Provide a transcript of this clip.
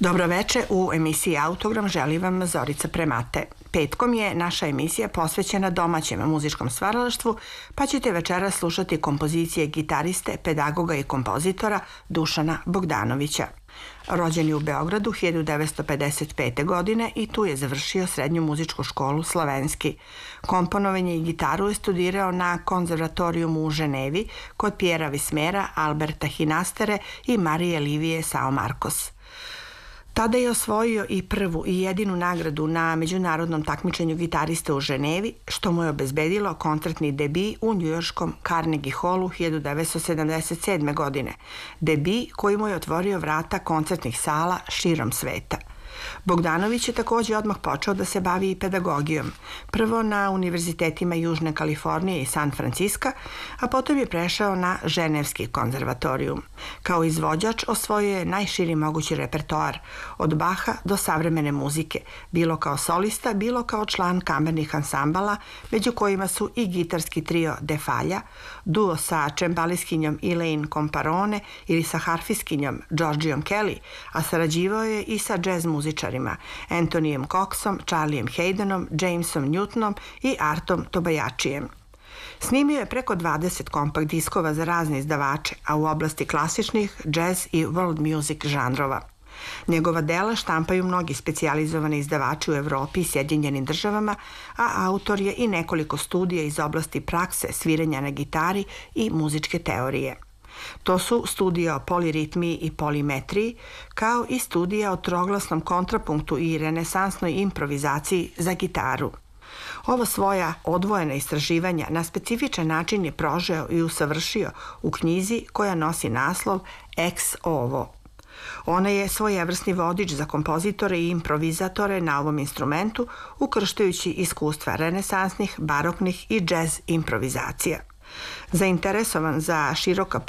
Dobroveče, u emisiji Autogram želi vam Zorica Premate. Petkom je naša emisija posvećena domaćem muzičkom stvaralaštvu, pa ćete večeras slušati kompozicije gitariste, pedagoga i kompozitora Dušana Bogdanovića. Rođen je u Beogradu 1955. godine i tu je završio srednju muzičku školu Slovenski. Komponovanje i gitaru je studirao na konzervatorijumu u Ženevi kod Pjera Vismera, Alberta Hinastere i Marije Livije Sao Marcos. Tada je osvojio i prvu i jedinu nagradu na međunarodnom takmičenju gitariste u Ženevi, što mu je obezbedilo koncertni debi u njujorškom Carnegie Hallu 1977. godine. Debi koji mu je otvorio vrata koncertnih sala širom sveta. Bogdanović je također odmah počeo da se bavi i pedagogijom. Prvo na univerzitetima Južne Kalifornije i San Franciska, a potom je prešao na Ženevski konzervatorijum. Kao izvođač osvojio je najširi mogući repertoar, od Baha do savremene muzike, bilo kao solista, bilo kao član kamernih ansambala, među kojima su i gitarski trio De Falja, duo sa čembaliskinjom Elaine Comparone ili sa harfiskinjom Georgiom Kelly, a sarađivao je i sa jazz muzičarima Antonijem Coxom, Charlijem Haydenom, Jamesom Newtonom i Artom Tobajačijem. Snimio je preko 20 kompakt diskova za razne izdavače, a u oblasti klasičnih, jazz i world music žanrova. Njegova dela štampaju mnogi specijalizovani izdavači u Evropi i Sjedinjenim državama, a autor je i nekoliko studija iz oblasti prakse, sviranja na gitari i muzičke teorije. To su studija o poliritmiji i polimetriji, kao i studija o troglasnom kontrapunktu i renesansnoj improvizaciji za gitaru. Ovo svoja odvojena istraživanja na specifičan način je prožeo i usavršio u knjizi koja nosi naslov Ex Ovo. Ona je svojevrsni vodič za kompozitore i improvizatore na ovom instrumentu, ukrštajući iskustva renesansnih, baroknih i jazz improvizacija. Zainteresovan za široka